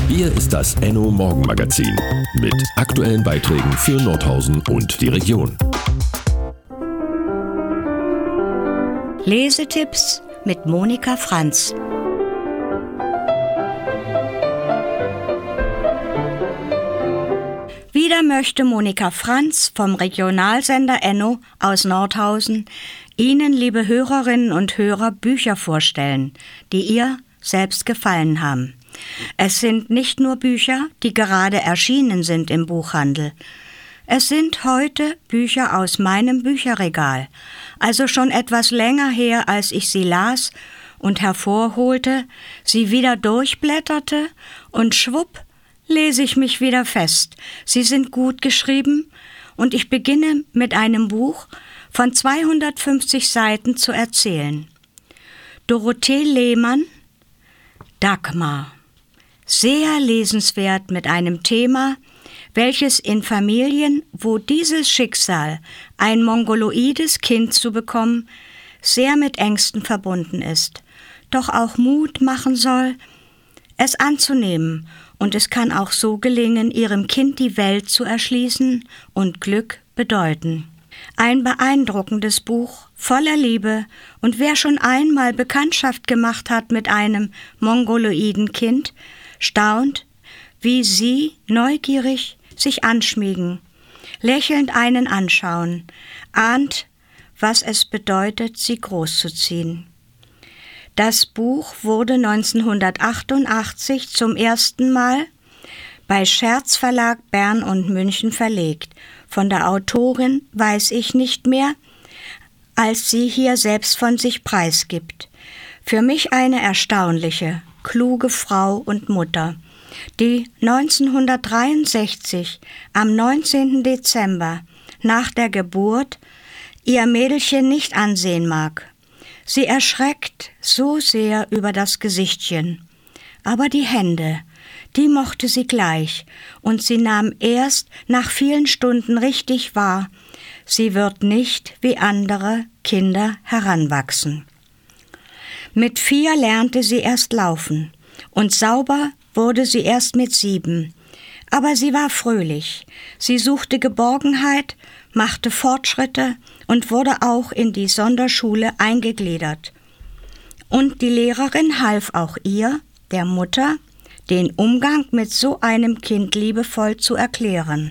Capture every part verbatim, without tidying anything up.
Hier ist das Enno Morgenmagazin mit aktuellen Beiträgen für Nordhausen und die Region. Lesetipps mit Monika Franz. Wieder möchte Monika Franz vom Regionalsender Enno aus Nordhausen Ihnen, liebe Hörerinnen und Hörer, Bücher vorstellen, die ihr selbst gefallen haben. Es sind nicht nur Bücher, die gerade erschienen sind im Buchhandel. Es sind heute Bücher aus meinem Bücherregal, also schon etwas länger her, als ich sie las und hervorholte, sie wieder durchblätterte und schwupp, lese ich mich wieder fest. Sie sind gut geschrieben und ich beginne mit einem Buch von zweihundertfünfzig Seiten zu erzählen. Dorothee Lehmann, Dagmar. Sehr lesenswert mit einem Thema, welches in Familien, wo dieses Schicksal, ein mongoloides Kind zu bekommen, sehr mit Ängsten verbunden ist, doch auch Mut machen soll, es anzunehmen, und es kann auch so gelingen, ihrem Kind die Welt zu erschließen und Glück bedeuten. Ein beeindruckendes Buch, voller Liebe, und wer schon einmal Bekanntschaft gemacht hat mit einem mongoloiden Kind, staunt, wie sie neugierig sich anschmiegen, lächelnd einen anschauen, ahnt, was es bedeutet, sie großzuziehen. Das Buch wurde neunzehnhundertachtundachtzig zum ersten Mal bei Scherz Verlag Bern und München verlegt. Von der Autorin weiß ich nicht mehr, als sie hier selbst von sich preisgibt. Für mich eine erstaunliche, kluge Frau und Mutter, die neunzehnhundertdreiundsechzig am neunzehnten Dezember nach der Geburt ihr Mädelchen nicht ansehen mag. Sie erschreckt so sehr über das Gesichtchen, aber die Hände, die mochte sie gleich, und sie nahm erst nach vielen Stunden richtig wahr, sie wird nicht wie andere Kinder heranwachsen. Mit vier lernte sie erst laufen, und sauber wurde sie erst mit sieben. Aber sie war fröhlich, sie suchte Geborgenheit, machte Fortschritte und wurde auch in die Sonderschule eingegliedert. Und die Lehrerin half auch ihr, der Mutter, den Umgang mit so einem Kind liebevoll zu erklären.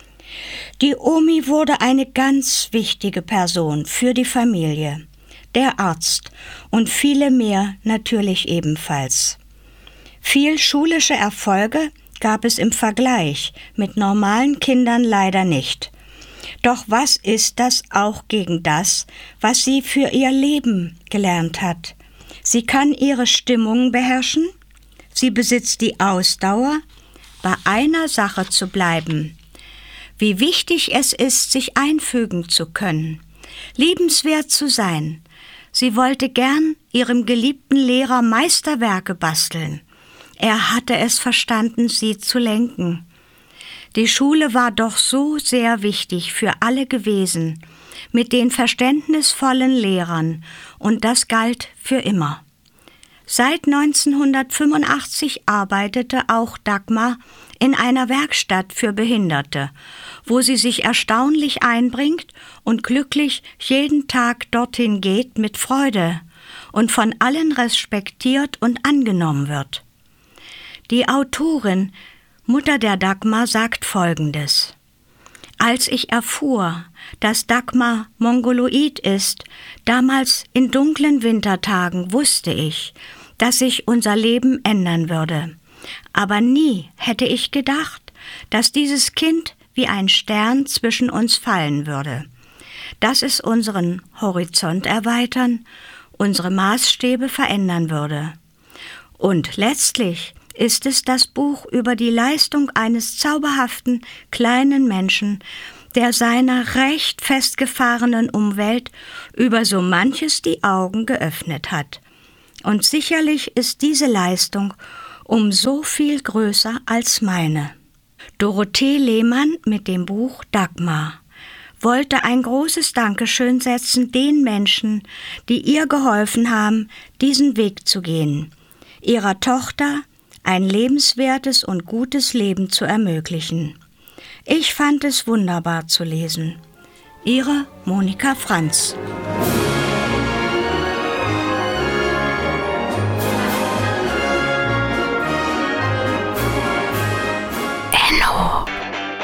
Die Omi wurde eine ganz wichtige Person für die Familie, der Arzt und viele mehr natürlich ebenfalls. Viel schulische Erfolge gab es im Vergleich mit normalen Kindern leider nicht. Doch was ist das auch gegen das, was sie für ihr Leben gelernt hat? Sie kann ihre Stimmung beherrschen, sie besitzt die Ausdauer, bei einer Sache zu bleiben. Wie wichtig es ist, sich einfügen zu können, liebenswert zu sein. Sie wollte gern ihrem geliebten Lehrer Meisterwerke basteln. Er hatte es verstanden, sie zu lenken. Die Schule war doch so sehr wichtig für alle gewesen, mit den verständnisvollen Lehrern, und das galt für immer. Seit neunzehnhundertfünfundachtzig arbeitete auch Dagmar in einer Werkstatt für Behinderte, wo sie sich erstaunlich einbringt und glücklich jeden Tag dorthin geht mit Freude und von allen respektiert und angenommen wird. Die Autorin, Mutter der Dagmar, sagt Folgendes: Als ich erfuhr, dass Dagmar mongoloid ist, damals in dunklen Wintertagen, wusste ich, dass sich unser Leben ändern würde. Aber nie hätte ich gedacht, dass dieses Kind wie ein Stern zwischen uns fallen würde, dass es unseren Horizont erweitern, unsere Maßstäbe verändern würde. Und letztlich ist es das Buch über die Leistung eines zauberhaften kleinen Menschen, der seiner recht festgefahrenen Umwelt über so manches die Augen geöffnet hat. Und sicherlich ist diese Leistung um so viel größer als meine. Dorothee Lehmann mit dem Buch Dagmar wollte ein großes Dankeschön setzen den Menschen, die ihr geholfen haben, diesen Weg zu gehen. Ihrer Tochter, ein lebenswertes und gutes Leben zu ermöglichen. Ich fand es wunderbar zu lesen. Ihre Monika Franz.